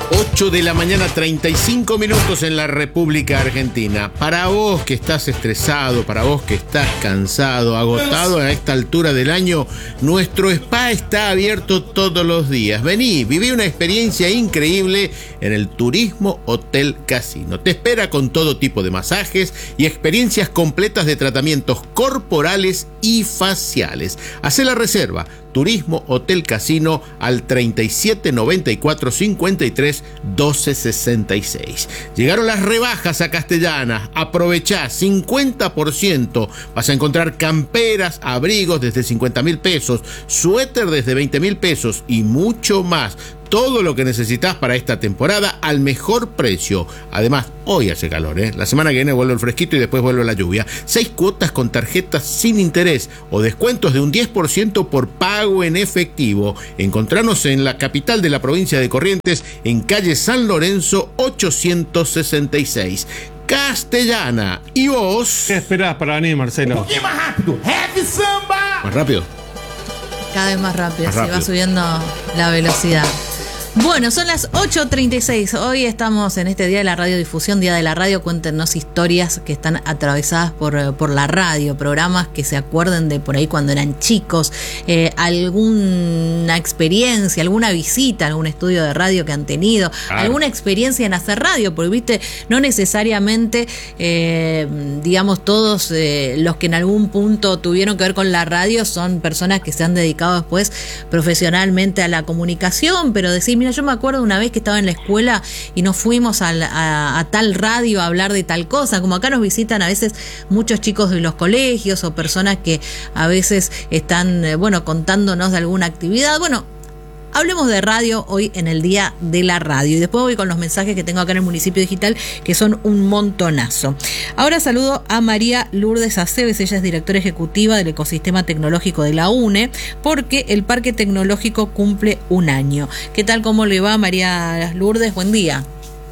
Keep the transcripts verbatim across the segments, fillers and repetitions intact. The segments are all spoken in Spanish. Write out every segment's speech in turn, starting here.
ocho de la mañana, treinta y cinco minutos en la República Argentina. Para vos que estás estresado, para vos que estás cansado, agotado a esta altura del año, nuestro spa está abierto todos los días. Vení, viví una experiencia increíble en el Turismo Hotel Casino. Te espera con todo tipo de masajes y experiencias completas de tratamientos corporales y faciales. Hacé la reserva. Turismo Hotel Casino al treinta y siete noventa y cuatro cincuenta y tres doce sesenta y seis. Llegaron las rebajas a Castellana. Aprovechá cincuenta por ciento. Vas a encontrar camperas, abrigos desde cincuenta mil pesos, suéter desde veinte mil pesos y mucho más. Todo lo que necesitas para esta temporada al mejor precio. Además, hoy hace calor, ¿eh? La semana que viene vuelve el fresquito y después vuelve la lluvia. Seis cuotas con tarjetas sin interés o descuentos de un diez por ciento por pago en efectivo. Encontranos en la capital de la provincia de Corrientes, en calle San Lorenzo ochocientos sesenta y seis. Castellana. ¿Y vos? ¿Qué esperás para venir, Marcelo? Un poquito más rápido. Happy Samba. Más rápido. Cada vez más rápido, Más se rápido. va subiendo la velocidad. Bueno, son las ocho treinta y seis. Hoy estamos en este día de la radiodifusión, Día de la Radio. Cuéntenos historias que están atravesadas por, por la radio, programas que se acuerden de por ahí cuando eran chicos, eh, alguna experiencia, alguna visita a algún estudio de radio que han tenido, Claro. alguna experiencia en hacer radio, porque viste, no necesariamente, eh, digamos, todos eh, los que en algún punto tuvieron que ver con la radio son personas que se han dedicado después profesionalmente a la comunicación, pero decir, mira, yo me acuerdo una vez que estaba en la escuela y nos fuimos a, la- a, a tal radio a hablar de tal cosa, como acá nos visitan a veces muchos chicos de los colegios o personas que a veces están, eh, bueno, contándonos de alguna actividad. Bueno, hablemos de radio hoy en el Día de la Radio. Y después voy con los mensajes que tengo acá en el Municipio Digital, que son un montonazo. Ahora saludo a María Lourdes Aceves, ella es directora ejecutiva del Ecosistema Tecnológico de la UNE, porque el Parque Tecnológico cumple un año. ¿Qué tal, cómo le va, María Lourdes? Buen día.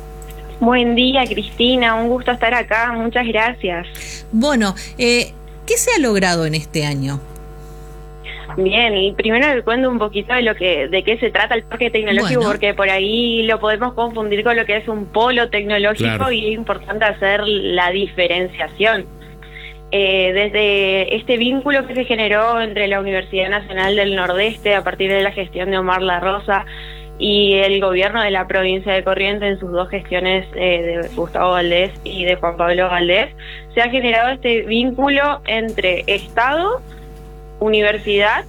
Buen día, Cristina, un gusto estar acá, muchas gracias. Bueno, eh, ¿qué se ha logrado en este año? Bien, y primero le cuento un poquito de lo que de qué se trata el parque tecnológico, Bueno. porque por ahí lo podemos confundir con lo que es un polo tecnológico. Claro. Y es importante hacer la diferenciación. Eh, desde este vínculo que se generó entre la Universidad Nacional del Nordeste a partir de la gestión de Omar La Rosa y el gobierno de la provincia de Corrientes en sus dos gestiones, eh, de Gustavo Valdés y de Juan Pablo Valdés, se ha generado este vínculo entre Estado, universidad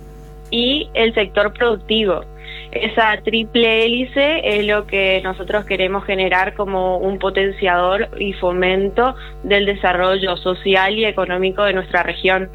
y el sector productivo. Esa triple hélice es lo que nosotros queremos generar como un potenciador y fomento del desarrollo social y económico de nuestra región,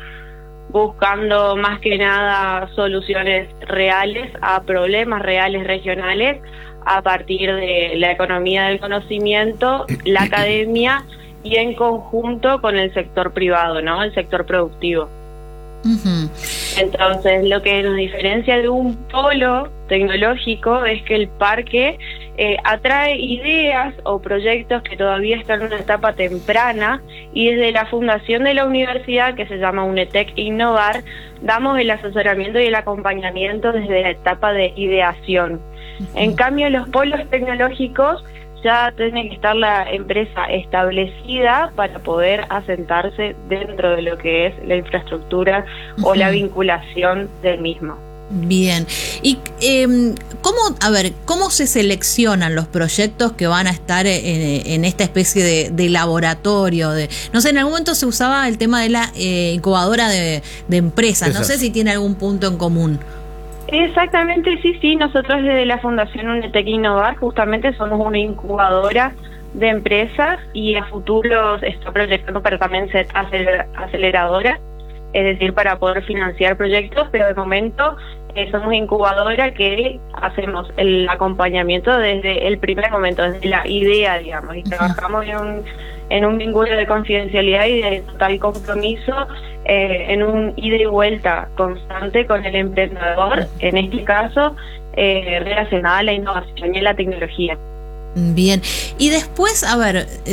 buscando más que nada soluciones reales a problemas reales regionales a partir de la economía del conocimiento, la academia y en conjunto con el sector privado, ¿no? El sector productivo. Uh-huh. Entonces, lo que nos diferencia de un polo tecnológico es que el parque eh, atrae ideas o proyectos que todavía están en una etapa temprana, y desde la fundación de la universidad, que se llama UNETEC Innovar, damos el asesoramiento y el acompañamiento desde la etapa de ideación. Uh-huh. En cambio, los polos tecnológicos ya tiene que estar la empresa establecida para poder asentarse dentro de lo que es la infraestructura uh-huh. o la vinculación del mismo. Bien. Y eh, cómo, a ver, cómo se seleccionan los proyectos que van a estar en, en esta especie de, de laboratorio, de, no sé, en algún momento se usaba el tema de la eh, incubadora de, de empresas. Exacto. No sé si tiene algún punto en común. Exactamente, sí, sí. Nosotros desde la Fundación UNETEC Innovar justamente somos una incubadora de empresas, y a futuro se está proyectando para también ser aceleradora, es decir, para poder financiar proyectos, pero de momento eh, somos incubadora que hacemos el acompañamiento desde el primer momento, desde la idea, digamos, y trabajamos en un, en un vínculo de confidencialidad y de total compromiso, eh, en un ida y vuelta constante con el emprendedor, en este caso eh, relacionada a la innovación y a la tecnología. Bien, y después, a ver, eh,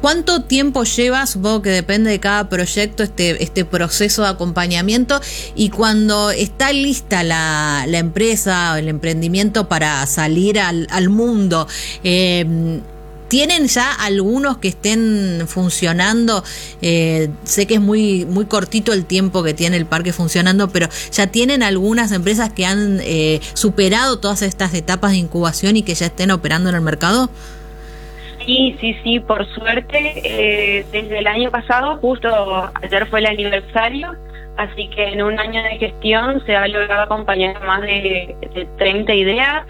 ¿Cuánto tiempo lleva? Supongo que depende de cada proyecto este, este proceso de acompañamiento, y cuando está lista la, la empresa o el emprendimiento para salir al, al mundo, eh, ¿tienen ya algunos que estén funcionando? Eh, sé que es muy muy cortito el tiempo que tiene el parque funcionando, pero ¿ya tienen algunas empresas que han eh, superado todas estas etapas de incubación y que ya estén operando en el mercado? Sí, sí, sí, por suerte, eh, desde el año pasado, justo ayer fue el aniversario, así que en un año de gestión se ha logrado acompañar más de, de treinta ideas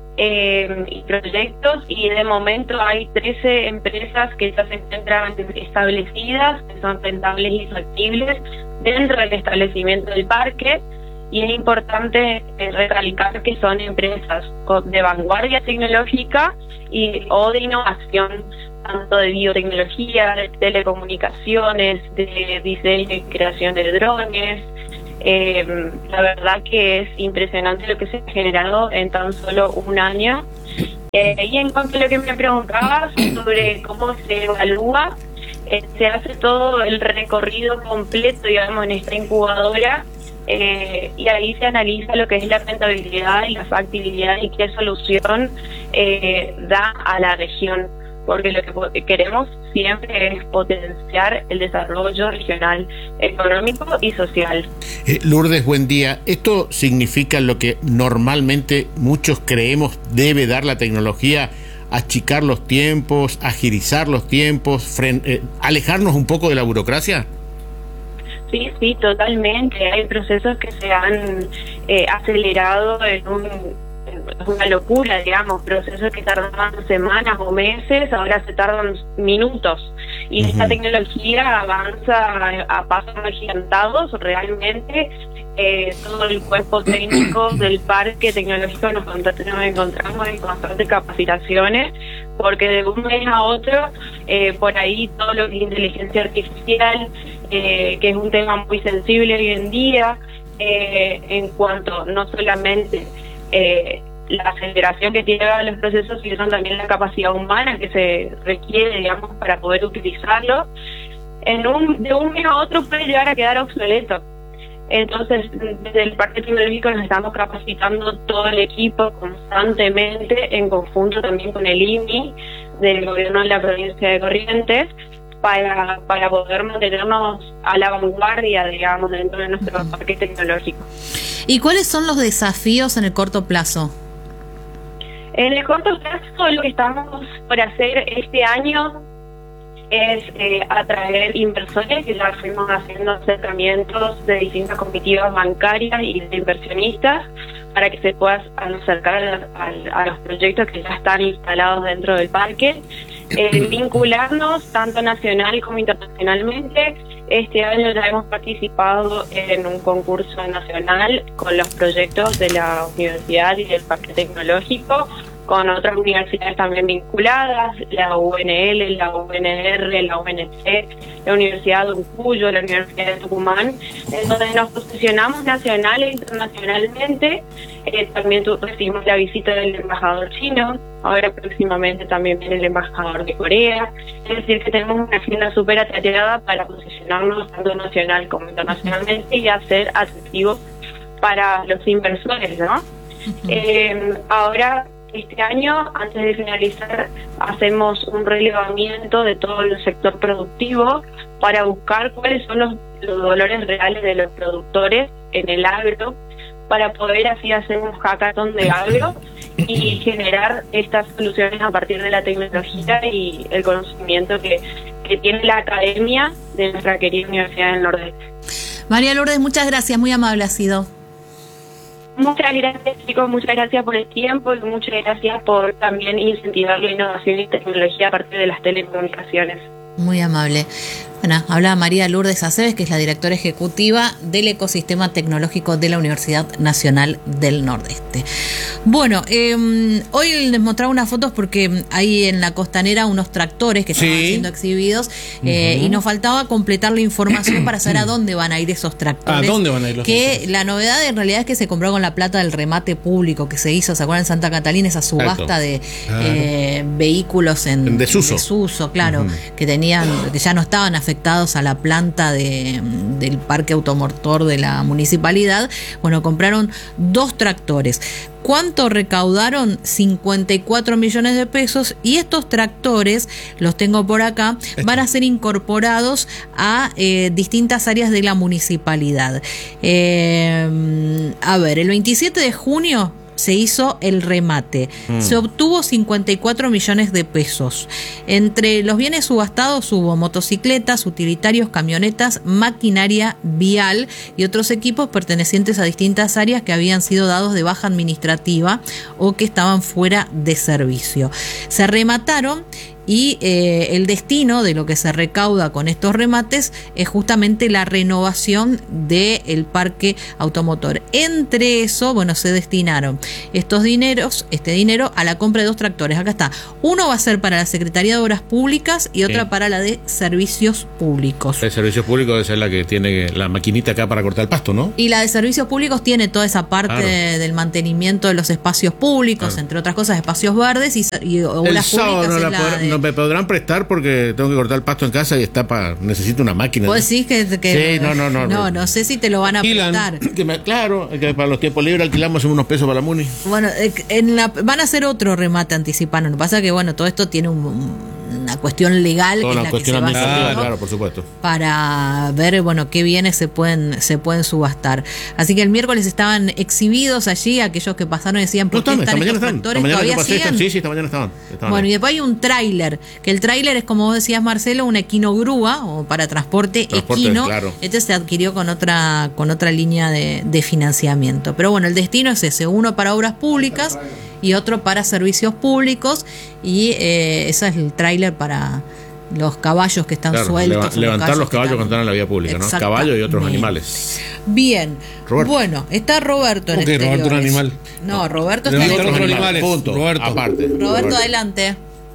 eh, y proyectos, y de momento hay trece empresas que ya se encuentran establecidas, que son rentables y factibles dentro del establecimiento del parque. Y es importante eh, recalcar que son empresas de vanguardia tecnológica y o de innovación, tanto de biotecnología, de telecomunicaciones, de diseño y creación de drones. Eh, la verdad que es impresionante lo que se ha generado en tan solo un año. Eh, y en cuanto a lo que me preguntabas sobre cómo se evalúa, eh, se hace todo el recorrido completo, digamos, en esta incubadora. Eh, y ahí se analiza lo que es la rentabilidad y la factibilidad y qué solución eh, da a la región, porque lo que queremos siempre es potenciar el desarrollo regional, económico y social. Eh, Lourdes, buen día. ¿Esto significa lo que normalmente muchos creemos debe dar la tecnología? ¿Achicar los tiempos, agilizar los tiempos, fren- eh, alejarnos un poco de la burocracia? Sí, sí, totalmente. Hay procesos que se han eh, acelerado en un, en una locura, digamos, procesos que tardaban semanas o meses, ahora se tardan minutos. Y uh-huh. Esta tecnología avanza a, a pasos agigantados, realmente. Eh, todo el cuerpo técnico del parque tecnológico nos, nos encontramos en constantes capacitaciones, porque de un mes a otro, eh, por ahí todo lo que es inteligencia artificial, eh, que es un tema muy sensible hoy en día, eh, en cuanto no solamente eh, la aceleración que tienen los procesos, sino también la capacidad humana que se requiere, digamos, para poder utilizarlo, en un, de un mes a otro puede llegar a quedar obsoleto. Entonces, desde el Parque Tecnológico nos estamos capacitando todo el equipo constantemente, en conjunto también con el I N I del gobierno de la provincia de Corrientes, para, para poder mantenernos a la vanguardia, digamos, dentro de nuestro uh-huh. parque tecnológico. ¿Y cuáles son los desafíos en el corto plazo? En el corto plazo, lo que estamos por hacer este año es eh, atraer inversores, que ya fuimos haciendo acercamientos de distintas comitivas bancarias y de inversionistas para que se puedan acercar a, a, a los proyectos que ya están instalados dentro del parque, eh, vincularnos tanto nacional como internacionalmente. Este año ya hemos participado en un concurso nacional con los proyectos de la universidad y del parque tecnológico, con otras universidades también vinculadas, la U N L, la U N R, la U N C, la Universidad de Uncuyo, la Universidad de Tucumán, en donde nos posicionamos nacional e internacionalmente. Eh, también tu, recibimos la visita del embajador chino, ahora próximamente también viene el embajador de Corea, es decir, que tenemos una agenda súper atareada para posicionarnos tanto nacional como internacionalmente y hacer atractivo para los inversores, ¿no? Uh-huh. Eh, ahora, este año, antes de finalizar, hacemos un relevamiento de todo el sector productivo para buscar cuáles son los, los dolores reales de los productores en el agro, para poder así hacer un hackathon de agro y generar estas soluciones a partir de la tecnología y el conocimiento que, que tiene la academia de nuestra querida Universidad del Nordeste. María Lourdes, muchas gracias, muy amable ha sido. Muchas gracias, chicos, muchas gracias por el tiempo y muchas gracias por también incentivar la innovación y tecnología a partir de las telecomunicaciones. Muy amable. Bueno, habla María Lourdes Aceves, que es la directora ejecutiva del Ecosistema Tecnológico de la Universidad Nacional del Nordeste. Bueno, eh, hoy les mostraba unas fotos porque hay en la costanera unos tractores que estaban Sí. siendo exhibidos eh, uh-huh. y nos faltaba completar la información para saber a dónde van a ir esos tractores. ¿A dónde van a ir los Que tractores? la novedad en realidad es que se compró con la plata del remate público que se hizo, ¿se acuerdan? En Santa Catalina, esa subasta Exacto. de Claro. eh, vehículos en, En desuso. desuso, claro, Uh-huh. que tenían, que ya no estaban afectados a la planta de, del parque automotor de la municipalidad. Bueno, compraron dos tractores. ¿Cuánto recaudaron? cincuenta y cuatro millones de pesos, y estos tractores, los tengo por acá, van a ser incorporados a eh, distintas áreas de la municipalidad. Eh, a ver, el veintisiete de junio se hizo el remate. Mm. Se obtuvo cincuenta y cuatro millones de pesos. Entre los bienes subastados hubo motocicletas, utilitarios, camionetas, maquinaria vial y otros equipos pertenecientes a distintas áreas que habían sido dados de baja administrativa o que estaban fuera de servicio. Se remataron y eh, el destino de lo que se recauda con estos remates es justamente la renovación del parque automotor. Entre eso, bueno, se destinaron estos dineros, este dinero a la compra de dos tractores. Acá está. Uno va a ser para la Secretaría de Obras Públicas y otra sí. para la de Servicios Públicos. El Servicios Públicos es la que tiene la maquinita acá para cortar el pasto, ¿no? Y la de Servicios Públicos tiene toda esa parte Claro. de, del mantenimiento de los espacios públicos, Claro. entre otras cosas, espacios verdes y, y obras El sábado públicas. no, es la la podrán- de- no me podrán prestar porque tengo que cortar el pasto en casa y está para necesito una máquina. Vos decís que, que Sí, no, no, no, no, no. no sé si te lo van a Alquilan. prestar. Que me- claro, que para los tiempos libres alquilamos unos pesos para la Muni. Bueno, eh, en la, van a hacer otro remate anticipado. Lo que pasa es que, bueno, todo esto tiene un- un- una cuestión legal Toda que es una la que cuestión se va administrativa, haciendo claro, por supuesto. para ver, bueno, qué bienes se pueden se pueden subastar. Así que el miércoles estaban exhibidos allí, aquellos que pasaron y decían, No ¿por qué están, esta están mañana estos están. Esta tractores? mañana que ¿Todavía pasé están. siguen? Sí, sí, esta mañana estaban. estaban Bueno, y ahí. después hay un tráiler, que el tráiler es, como vos decías, Marcelo, una equinogrúa o para transporte, Transporte, equino. claro. Este se adquirió con otra con otra línea de, de financiamiento. Pero bueno, el destino es ese, uno para obras públicas y otro para servicios públicos, y eh, ese es el tráiler para los caballos que están Claro, sueltos. leva- o los levantar los que caballos están- que están en la vía pública, ¿no? Exactamente. Caballos y otros animales. Bien. Roberto. Bueno, está Roberto en ¿Cómo que Roberto es un exteriores. animal? No, Roberto Le está en gustan otros exteriores. animales. Punto. Roberto. Aparte. Roberto, adelante.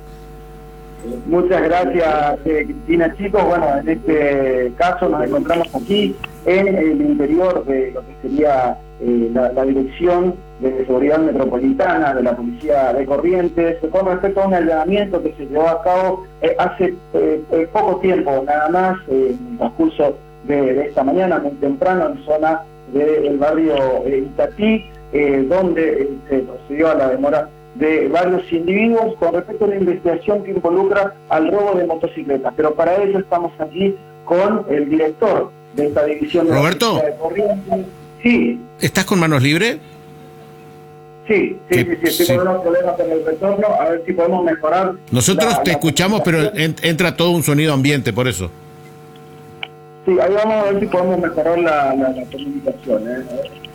Muchas gracias, eh, Cristina. Chicos, bueno, en este caso nos encontramos aquí en el interior de lo que sería eh, la, la Dirección de Seguridad Metropolitana de la Policía de Corrientes, con respecto a un allanamiento que se llevó a cabo eh, hace eh, eh, poco tiempo, nada más, eh, en el transcurso de, de esta mañana, muy temprano, en zona del barrio eh, Itatí, eh, donde eh, se procedió a la demora de varios individuos con respecto a una investigación que involucra al robo de motocicletas. Pero para ello estamos aquí con el director de esta división de Roberto. la Policía de Corrientes. Sí, ¿Estás con manos libres? sí, sí, sí, sí, estoy Sí. con unos problemas con el retorno, a ver si podemos mejorar. Nosotros la- te la escuchamos, pero comunicación. en- entra todo un sonido ambiente, por eso. Sí, ahí vamos a ver si podemos mejorar la, la, la comunicación. ¿eh?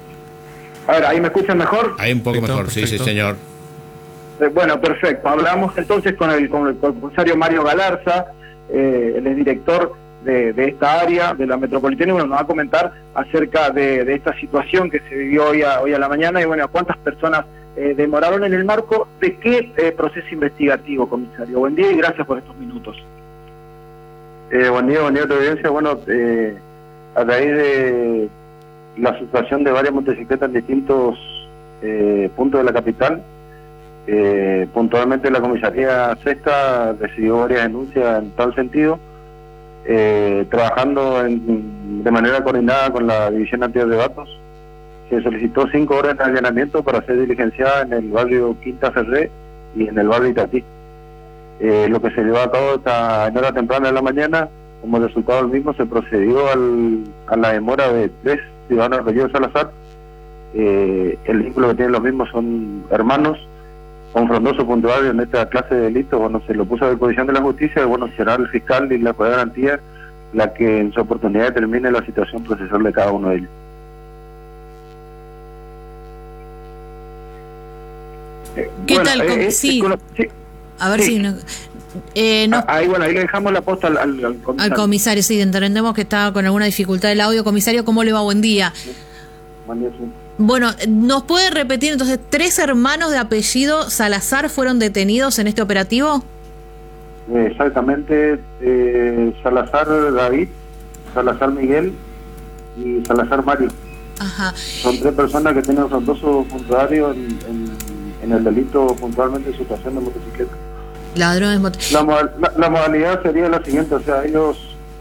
A ver, ¿ahí me escuchan mejor? Ahí un poco Perfecto, mejor, sí, sí, perfecto. señor. Eh, Bueno, perfecto. Hablamos entonces con el, con el comisario Mario Galarza, eh, él es director de, de esta área, de la metropolitana, y bueno, nos va a comentar acerca de, de esta situación que se vivió hoy a, hoy a la mañana, y bueno, cuántas personas eh, demoraron en el marco de qué eh, proceso investigativo, comisario. Buen día y gracias por estos minutos. Eh, buen día, buen día a tu audiencia. Bueno, eh, a raíz de la situación de varias motocicletas en distintos eh, puntos de la capital, eh, puntualmente la comisaría Sexta recibió varias denuncias en tal sentido, eh, trabajando en, de manera coordinada con la División Antiarrebatos. Se solicitó cinco horas de allanamiento para ser diligenciada en el barrio Quinta Ferré y en el barrio Itatí. Eh, lo que se llevó a cabo esta, en hora temprana de la mañana, como resultado del mismo, se procedió al, a la demora de tres ciudadanos de apellido Salazar. Eh, el vínculo que tienen los mismos son hermanos, con frondoso puntual en esta clase de delitos. Bueno, se lo puso a disposición de la justicia, y bueno, será el fiscal y la juez de garantía la que en su oportunidad determine la situación procesal de cada uno de ellos. ¿Qué tal? eh, con- eh, sí. cono- sí, A ver Sí. si... No, eh, no, Ahí, bueno, ahí le dejamos la posta al, al, al comisario. al comisario, sí, entendemos que está con alguna dificultad el audio. Comisario, ¿cómo le va? Buen día. Buen día, sí. Bueno, ¿nos puede repetir entonces, tres hermanos de apellido Salazar fueron detenidos en este operativo? Eh, exactamente, eh, Salazar David, Salazar Miguel y Salazar Mario. Ajá. Son tres personas que tienen frondoso puntuario en, en, en el delito puntualmente de situación de motocicleta. Ladrones mot- La, moda- la, la modalidad sería la siguiente, o sea, ellos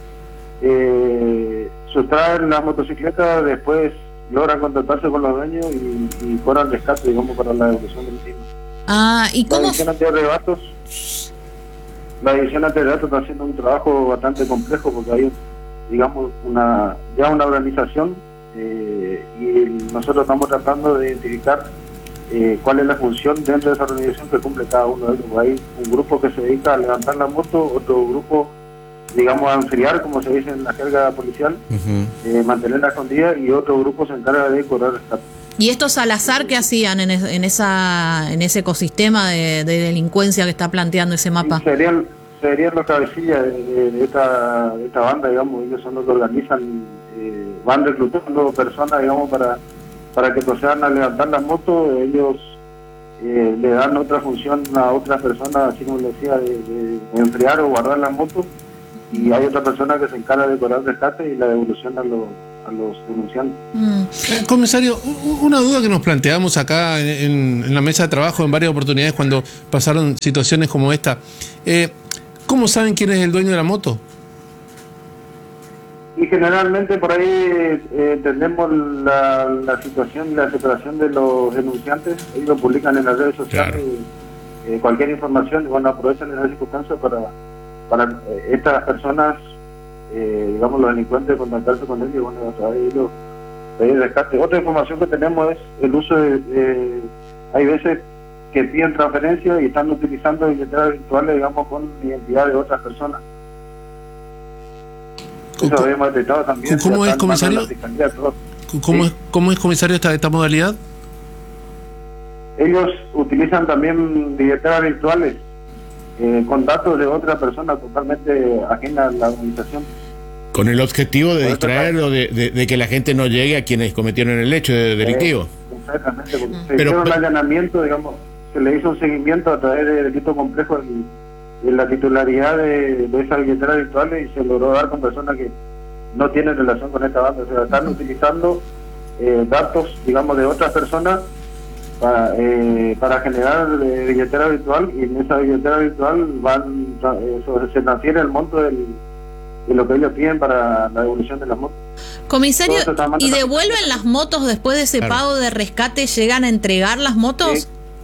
eh, sustraen las motocicletas, después logran contactarse con los dueños y, y cobran rescate, digamos, para la devolución del mismo. Ah, ¿y La cómo? división antirrebatos, la división antirrebatos está haciendo un trabajo bastante complejo porque hay, digamos, una ya una organización eh, y nosotros estamos tratando de identificar eh, cuál es la función dentro de esa organización que cumple cada uno de ellos. Hay un grupo que se dedica a levantar la moto, otro grupo, digamos, a enfriar, como se dice en la jerga policial, Ujú. eh, mantenerla escondida, y otro grupo se encarga de cobrar rescate. ¿Y estos Salazar qué hacían en, es- en esa en ese ecosistema de, de delincuencia que está planteando ese mapa? Y serían, serían los cabecillas de, de- de esta, de esta banda, digamos. Ellos son los que organizan, eh, van reclutando personas, digamos, para, para que procedan a levantar las motos. Ellos eh, le dan otra función a otras personas, así como le decía, de, de enfriar o guardar las motos, y hay otra persona que se encarga de cobrar rescate y la devolución a los, a los denunciantes. Mm. Eh, Comisario, u- una duda que nos planteamos acá en, en- en la mesa de trabajo en varias oportunidades cuando pasaron situaciones como esta. Eh, ¿Cómo saben quién es el dueño de la moto? Y generalmente por ahí eh, entendemos la, la situación y la separación de los denunciantes. Ellos lo publican en las redes sociales, Claro. eh, cualquier información, y bueno, aprovechan esas circunstancias para, para eh, estas personas, eh, digamos, los delincuentes, contactarse con ellos y bueno, a través de ellos pedir rescate. Otra información que tenemos es el uso de, de- hay veces que piden transferencia y están utilizando billeteras virtuales, digamos, con identidad de otras personas. Eso ¿Cómo- habíamos detectado también. cómo ya es, está en manos de comisario? la Fiscalía, todo. ¿Cómo, Sí. es, ¿Cómo es, comisario, esta, esta modalidad? Ellos utilizan también billeteras virtuales eh, con datos de otra persona totalmente ajena a la organización. Con el objetivo de Por eso distraer está- o de, de- de que la gente no llegue a quienes cometieron el hecho de- delictivo. Eh, exactamente, porque se Pero- hicieron un pero- allanamiento, digamos, se le hizo un seguimiento a través de delito complejo y de la titularidad de, de esas billeteras virtuales, y se logró dar con personas que no tienen relación con esta banda. O sea, están utilizando eh, datos, digamos, de otras personas para, eh, para generar eh, billetera virtual, y en esa billetera virtual van eh, sobre- se transfiere el monto del, de lo que ellos piden para la devolución de las motos. Comisario, Todo eso está mal. ¿y devuelven las motos después de ese Claro. pago de rescate? ¿Llegan a entregar las motos? Sí.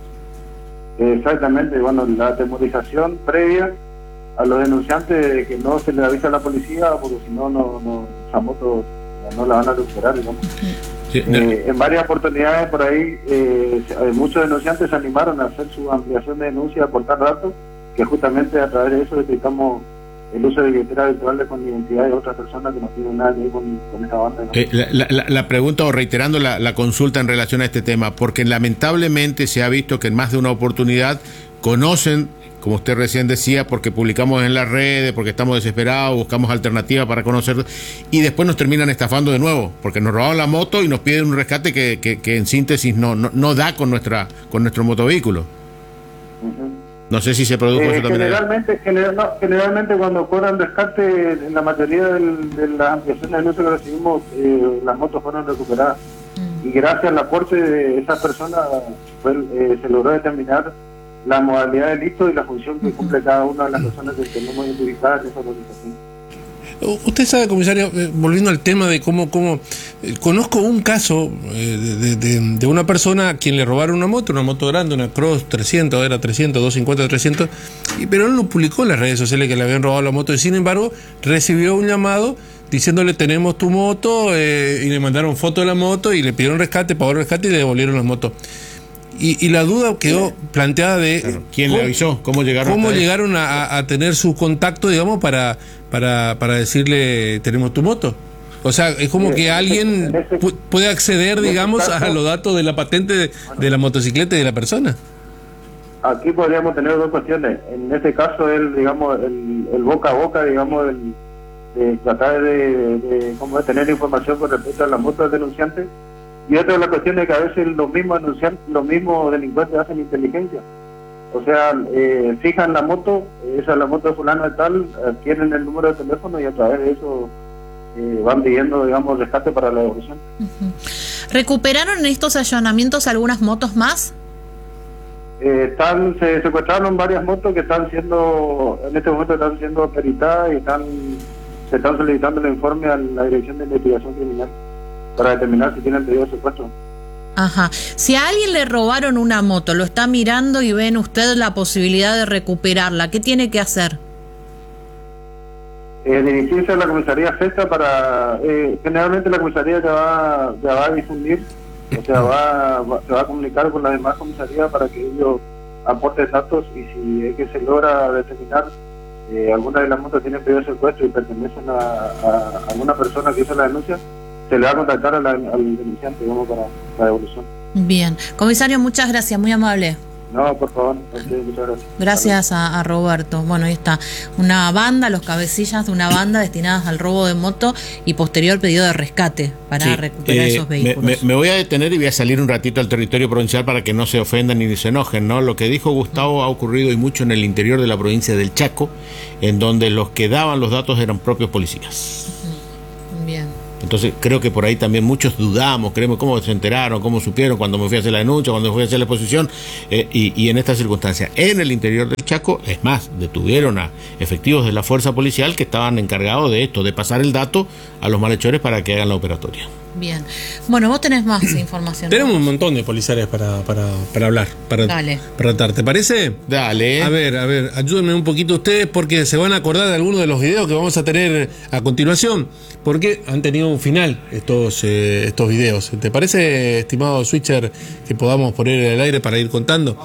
Exactamente, bueno, la atemorización previa a los denunciantes de que no se le avisa a la policía, porque si no, no, no esa moto no la van a recuperar, digamos. Sí, no- Eh, en varias oportunidades por ahí, eh, se- eh, muchos denunciantes se animaron a hacer su ampliación de denuncia, a aportar datos, que justamente a través de eso detectamos el uso de billeteras virtuales con identidad de otras personas que no tienen nada que ver con, con esa banda, ¿no? Eh, la, la- la- la pregunta, o reiterando la, la consulta en relación a este tema, porque lamentablemente se ha visto que en más de una oportunidad conocen, como usted recién decía, porque publicamos en las redes, porque estamos desesperados, buscamos alternativas para conocer, y después nos terminan estafando de nuevo, porque nos robaron la moto y nos piden un rescate que, que, que en síntesis no, no, no da con nuestra con nuestro motovehículo. Ujú. No sé si se produjo Eh, eso también. allá. generalmente, general- no, generalmente cuando cobran rescate, en la mayoría del- de las ampliaciones de uso que recibimos, eh, las motos fueron recuperadas. Y gracias al aporte de esas personas fue, eh, se logró determinar la modalidad de delito y la función que cumple cada una de las personas que tenemos identificadas en esa organización. U- Usted sabe, comisario, eh, volviendo al tema de cómo, cómo eh, conozco un caso eh, de, de- de una persona a quien le robaron una moto, una moto grande, una Cross trescientos, era trescientos, doscientos cincuenta, trescientos, y, pero él no publicó en las redes sociales que le habían robado la moto, y sin embargo recibió un llamado diciéndole tenemos tu moto, eh, y le mandaron foto de la moto y le pidieron rescate, pagó el rescate y le devolvieron la moto. Y, y la duda quedó planteada de Claro. ¿Quién ¿cómo- le avisó? ¿Cómo llegaron ¿Cómo hasta ahí? llegaron a, a- a tener su contacto, digamos, para, para, para decirle tenemos tu moto? O sea, es como Sí, que en alguien ese- en ese- pu- puede acceder, en ese digamos, a caso- los datos de la patente de, de la motocicleta y de la persona. aquí podríamos tener dos cuestiones. En este caso, el, digamos, el, el boca a boca, digamos, el, de tratar de, de, como de tener información con respecto a la moto del denunciante. Y otra de las cuestiones es que a veces los mismos denunciantes, los mismos delincuentes hacen inteligencia. O sea, eh, fijan la moto, esa es la moto de fulano de tal, adquieren el número de teléfono y a través de eso eh, van pidiendo, digamos, rescate para la devolución. Uh-huh. ¿Recuperaron en estos allanamientos algunas motos más? Eh, están, se secuestraron varias motos que están siendo, en este momento están siendo peritadas y están, se están solicitando el informe a la Dirección de Investigación Criminal para determinar si tienen pedido de secuestro. Ajá. Si a alguien le robaron una moto, lo está mirando y ven usted la posibilidad de recuperarla, ¿qué tiene que hacer? Eh, dirigirse a la comisaría FESTA para, eh, generalmente la comisaría ya va, ya va a difundir, o sea, va, va, se va a comunicar con las demás comisarías para que ellos aporten datos y si es que se logra determinar eh, alguna de las motos tienen pedido de secuestro y pertenecen a, a, a alguna persona que hizo la denuncia, se le va a contactar a la, al denunciante, digamos, para la devolución. Bien. Comisario, muchas gracias, muy amable. No, por favor, okay, muchas gracias. Gracias a, a Roberto. Bueno, ahí está. Una banda, los cabecillas de una banda destinadas al robo de moto y posterior pedido de rescate para sí, recuperar eh, esos vehículos. Me, me, me voy a detener y voy a salir un ratito al territorio provincial para que no se ofendan ni se enojen, ¿no? Lo que dijo Gustavo ha ocurrido y mucho en el interior de la provincia del Chaco, en donde los que daban los datos eran propios policías. Bien. Entonces creo que por ahí también muchos dudamos, creemos cómo se enteraron, cómo supieron cuando me fui a hacer la denuncia, cuando me fui a hacer la exposición, eh, y, y en estas circunstancias. En el interior del Chaco, es más, detuvieron a efectivos de la fuerza policial que estaban encargados de esto, de pasar el dato a los malhechores para que hagan la operatoria. Bien. Bueno, vos tenés más información. Tenemos un montón de policiales para, para, para hablar, para, Dale. para tratar. ¿Te parece? Dale. A ver, a ver, ayúdenme un poquito ustedes porque se van a acordar de algunos de los videos que vamos a tener a continuación, porque han tenido un final estos, eh, estos videos. ¿Te parece, estimado Switcher, que podamos poner en el aire para ir contando?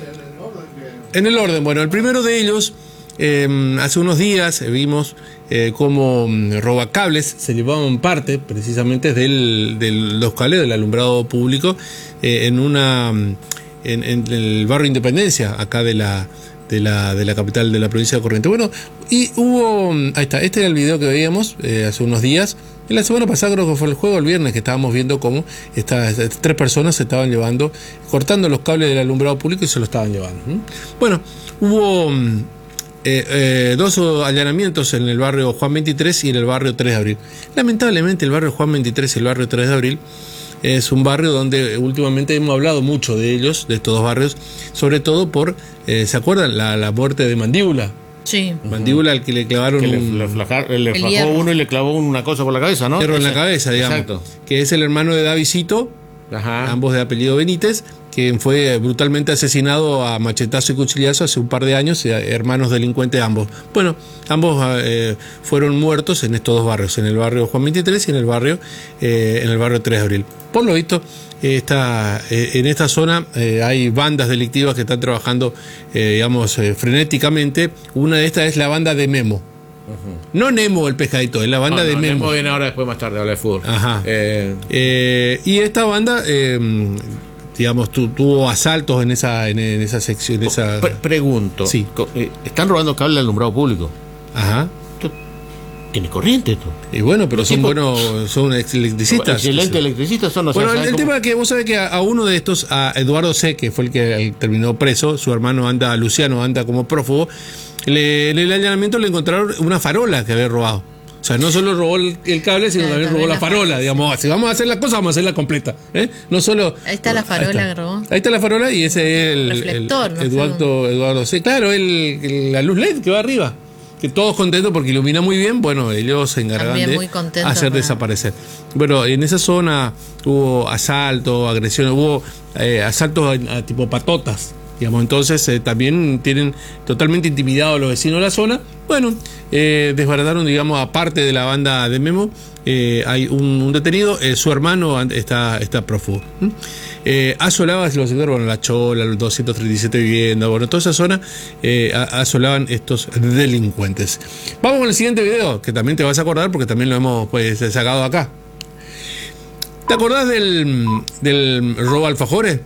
En el orden, bueno, el primero de ellos, eh, hace unos días eh, vimos eh, cómo robacables se llevaban parte precisamente del, de los cables del alumbrado público eh, en una en, en el barrio Independencia, acá de la de la de la capital de la provincia de Corrientes. Bueno, y hubo, ahí está, este era el video que veíamos eh, hace unos días. En la semana pasada creo que fue el juego, el viernes, que estábamos viendo cómo estas tres personas se estaban llevando, cortando los cables del alumbrado público y se lo estaban llevando. Bueno, hubo eh, eh, dos allanamientos en el barrio Juan veintitrés y en el barrio tres de abril. Lamentablemente el barrio Juan veintitrés y el barrio tres de abril es un barrio donde últimamente hemos hablado mucho de ellos, de estos dos barrios, sobre todo por, eh, ¿se acuerdan? La, la muerte de Mandíbula. Sí. Mandíbula al que le clavaron que un... le, flajar, le flajó uno y le clavó una cosa por la cabeza, ¿no? Hierro en la cabeza, digamos. Exacto. Que es el hermano de Davidcito, Ajá. ambos de apellido Benítez, que fue brutalmente asesinado a machetazo y cuchillazo hace un par de años, hermanos delincuentes ambos. Bueno, ambos eh, fueron muertos en estos dos barrios, en el barrio Juan veintitrés y en el barrio, eh, en el barrio tres de abril. Por lo visto, eh, está, eh, en esta zona eh, hay bandas delictivas que están trabajando, eh, digamos, eh, frenéticamente. Una de estas es la banda de Memo. Uh-huh. No Nemo el pescadito, es la banda no, no, de Memo. Nemo viene ahora después más tarde, habla de fútbol. Ajá. Eh, eh, y esta banda, eh, digamos, tu, tuvo asaltos en esa, en, en esa sección. En esa... Pre- pregunto. Sí. ¿Están robando cable al alumbrado público? Ajá. Tiene corriente esto. Y bueno, pero son buenos, son electricistas. Excelentes electricistas son. O sea, bueno, el, el cómo... tema es que vos sabés que a, a uno de estos, a Eduardo C., que fue el que terminó preso, su hermano anda, Luciano, anda como prófugo, le, en el allanamiento le encontraron una farola que había robado. O sea, no solo robó el, el cable, sino también robó la farola, digamos. Si vamos a hacer la cosa, vamos a hacerla completa. ¿eh? No solo. Ahí está la farola está. que robó. Ahí está la farola y ese es el. Reflector, el, no Eduardo, Eduardo C. Claro, el, el, la luz L E D que va arriba. Que todos contentos porque ilumina muy bien. Bueno, ellos se encargan de hacer para... desaparecer. Bueno, en esa zona hubo asaltos, agresiones, hubo eh, asaltos a, a tipo patotas. Digamos, entonces eh, también tienen totalmente intimidados los vecinos de la zona. Bueno, eh, desbarataron, digamos, aparte de la banda de Memo, eh, hay un, un detenido, eh, su hermano está, está prófugo. ¿Mm? Eh, asolaba los sectores, bueno, La Chola, los doscientos treinta y siete viviendas, bueno, toda esa zona eh, asolaban estos delincuentes. Vamos con el siguiente video, que también te vas a acordar porque también lo hemos pues sacado acá. ¿Te acordás del, del robo alfajores?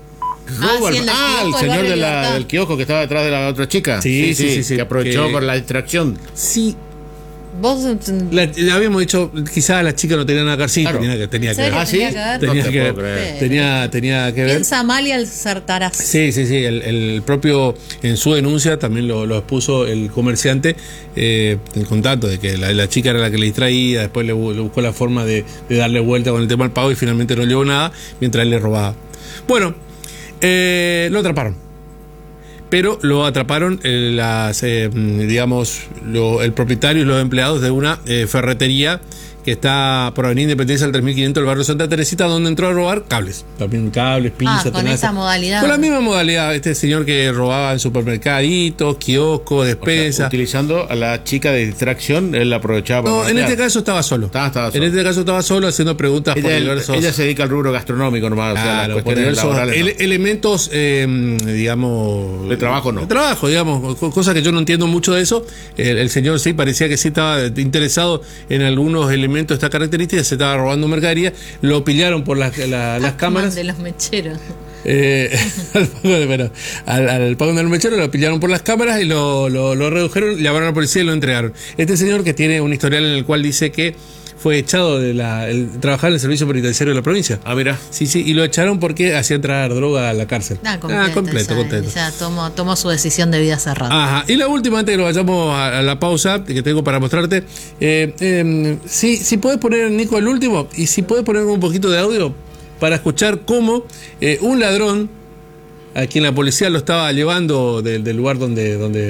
Ah, Robo al- sí, el del ah, el kiosco del señor barrio de la- Libertad. del kiosco que estaba detrás de la otra chica. Sí, sí, sí, sí, que aprovechó que- por la distracción. Sí, Vos la- le habíamos dicho, quizás la chica no tenía nada que ver, sí, Claro. tenía que, tenía que ¿Serio? ver. Ah, ¿sí? Tenía que ver. Tenía No te que puedo ver. creer. Tenía, tenía que ver. piensa mal y acertarás. Sí, sí, sí. El, el propio, en su denuncia también lo, lo expuso el comerciante eh, en contacto de que la, la chica era la que le distraía, después le, bu- le buscó la forma de, de darle vuelta con el tema del pago y finalmente no llevó nada mientras él le robaba. Bueno, eh, lo atraparon. Pero lo atraparon eh, las, eh, digamos, lo- el propietario y los empleados de una eh, ferretería que está por Avenida Independencia al tres mil quinientos del barrio Santa Teresita, donde entró a robar cables. También cables, pinzas, Ah, con tenazas. esa modalidad. Con la misma modalidad, este señor que robaba en supermercaditos, kioscos, O sea, despensas. utilizando a la chica de distracción, él la aprovechaba para No, en matar. este caso estaba solo. Estaba- estaba En solo. este caso estaba solo haciendo preguntas por Ella, diversos. ella se dedica al rubro gastronómico nomás, o sea, las Claro, por cuestiones diversos laborales. no. ele- elementos, eh, digamos. De trabajo, no. De trabajo, digamos, co- cosa que yo no entiendo mucho de eso. El, el señor sí parecía que sí estaba interesado en algunos elementos de esta característica, se estaba robando mercadería, lo pillaron por las, la- las cámaras. De los mecheros. Eh, al, pago de- bueno, al, al pago del mechero lo pillaron por las cámaras y lo, lo, lo redujeron, llamaron a la policía y lo entregaron. Este señor que tiene un historial en el cual dice que fue echado de la, el, trabajar en el servicio penitenciario de la provincia. Ah, mira. Sí, sí, y lo echaron porque hacía entrar droga a la cárcel. Ah, completo. completo, ya, completo. ya tomó, tomó su decisión de vida cerrada. Ajá. Y la última, antes que nos vayamos a, a la pausa que tengo para mostrarte, eh, eh, si, si puedes poner, Nico, el último, y si puedes poner un poquito de audio para escuchar cómo eh, un ladrón, a quien la policía lo estaba llevando del, del lugar donde, donde